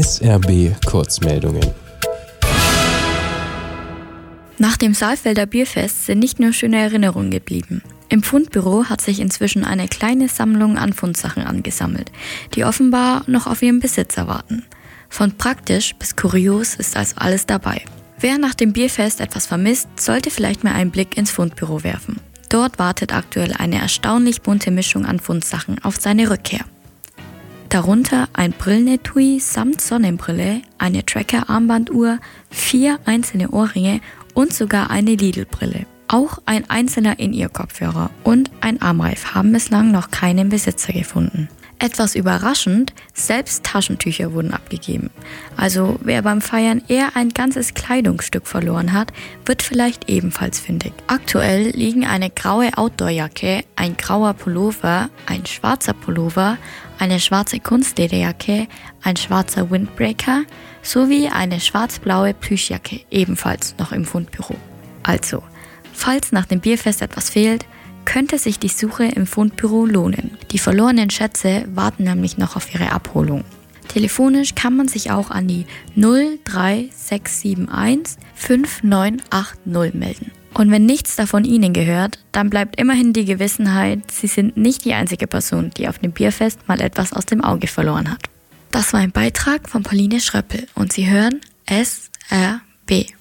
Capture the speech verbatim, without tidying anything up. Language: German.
S R B Kurzmeldungen. Nach dem Saalfelder Bierfest sind nicht nur schöne Erinnerungen geblieben. Im Fundbüro hat sich inzwischen eine kleine Sammlung an Fundsachen angesammelt, die offenbar noch auf ihren Besitzer warten. Von praktisch bis kurios ist also alles dabei. Wer nach dem Bierfest etwas vermisst, sollte vielleicht mal einen Blick ins Fundbüro werfen. Dort wartet aktuell eine erstaunlich bunte Mischung an Fundsachen auf seine Rückkehr. Darunter ein Brillenetui samt Sonnenbrille, eine Tracker-Armbanduhr, vier einzelne Ohrringe und sogar eine Lidl-Brille. Auch ein einzelner In-Ear-Kopfhörer und ein Armreif haben bislang noch keinen Besitzer gefunden. Etwas überraschend, selbst Taschentücher wurden abgegeben. Also wer beim Feiern eher ein ganzes Kleidungsstück verloren hat, wird vielleicht ebenfalls fündig. Aktuell liegen eine graue Outdoor-Jacke, ein grauer Pullover, ein schwarzer Pullover, eine schwarze Kunstlederjacke, ein schwarzer Windbreaker sowie eine schwarz-blaue Plüschjacke ebenfalls noch im Fundbüro. Also, falls nach dem Bierfest etwas fehlt, könnte sich die Suche im Fundbüro lohnen. Die verlorenen Schätze warten nämlich noch auf ihre Abholung. Telefonisch kann man sich auch an die null drei sechs sieben eins fünf neun acht null melden. Und wenn nichts davon Ihnen gehört, dann bleibt immerhin die Gewissenheit, Sie sind nicht die einzige Person, die auf dem Bierfest mal etwas aus dem Auge verloren hat. Das war ein Beitrag von Pauline Schröppel und Sie hören S R B.